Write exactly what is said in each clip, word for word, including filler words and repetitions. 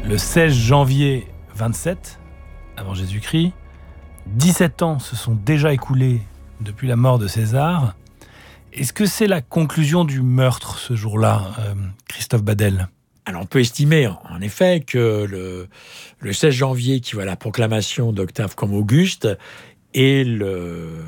le seize janvier vingt-sept, avant Jésus-Christ. dix-sept ans se sont déjà écoulés depuis la mort de César. Est-ce que c'est la conclusion du meurtre ce jour-là, euh, Christophe Badel ? Alors on peut estimer en effet que le, le seize janvier, qui voit la proclamation d'Octave comme Auguste, est le,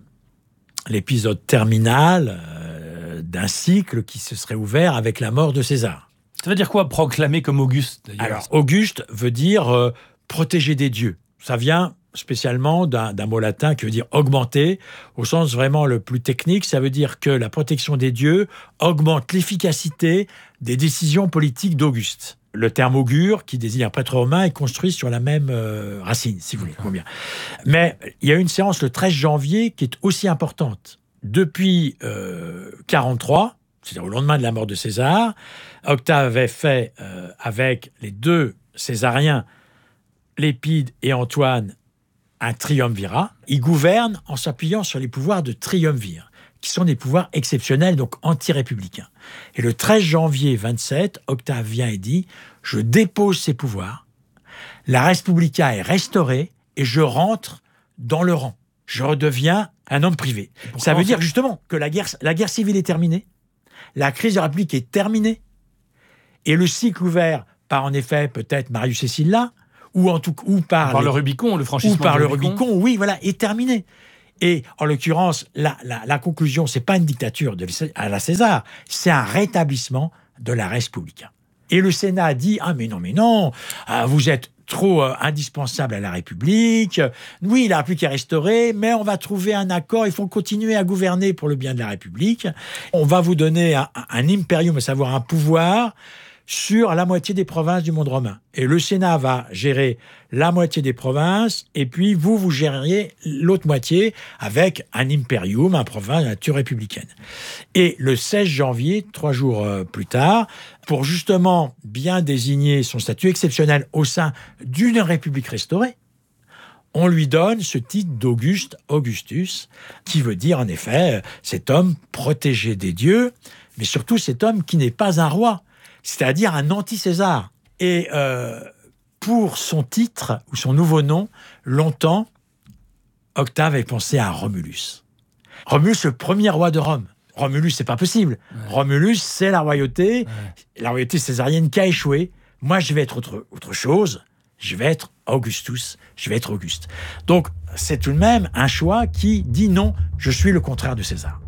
l'épisode terminal euh, d'un cycle qui se serait ouvert avec la mort de César. Ça veut dire quoi, proclamer comme Auguste, d'ailleurs ? Alors, Auguste veut dire euh, protéger des dieux. Ça vient spécialement d'un, d'un mot latin qui veut dire augmenter, au sens vraiment le plus technique. Ça veut dire que la protection des dieux augmente l'efficacité des décisions politiques d'Auguste. Le terme augure, qui désigne un prêtre romain, est construit sur la même euh, racine, si vous voulez. Bon, bien. Mais il y a une séance le treize janvier qui est aussi importante. Depuis euh, quarante-trois, c'est-à-dire au lendemain de la mort de César, Octave avait fait euh, avec les deux césariens, Lépide et Antoine, un triumvirat. Il gouverne en s'appuyant sur les pouvoirs de triumvir, qui sont des pouvoirs exceptionnels, donc anti-républicains. Et le treize janvier vingt-sept, Octave vient et dit « Je dépose ces pouvoirs, la res publica est restaurée et je rentre dans le rang. Je redeviens un homme privé. » Ça veut dire justement que la guerre, la guerre civile est terminée, la crise de la République est terminée, et le cycle ouvert par, en effet, peut-être Marius et Sylla, ou, en tout, ou par, par les, le Rubicon, le franchissement ou par du le Rubicon. Rubicon, oui, voilà, est terminé. Et en l'occurrence, la, la, la conclusion, c'est pas une dictature de, à la César, c'est un rétablissement de la res publica. Et le Sénat a dit « Ah, mais non, mais non, ah, vous êtes trop euh, indispensable à la République. Oui, la République est restaurée, mais on va trouver un accord. Il faut continuer à gouverner pour le bien de la République. On va vous donner un, un imperium, à savoir un pouvoir, sur la moitié des provinces du monde romain. Et le Sénat va gérer la moitié des provinces, et puis vous, vous gériez l'autre moitié avec un imperium, un province de nature républicaine. Et le seize janvier, trois jours plus tard, pour justement bien désigner son statut exceptionnel au sein d'une république restaurée, on lui donne ce titre d'Auguste Augustus, qui veut dire en effet cet homme protégé des dieux, mais surtout cet homme qui n'est pas un roi, c'est-à-dire un anti-César. Et euh, pour son titre, ou son nouveau nom, longtemps, Octave avait pensé à Romulus. Romulus, le premier roi de Rome. Romulus, c'est pas possible. Ouais. Romulus, c'est la royauté, ouais. La royauté césarienne qui a échoué. Moi, je vais être autre, autre chose. Je vais être Augustus, je vais être Auguste. Donc, c'est tout de même un choix qui dit non, je suis le contraire de César.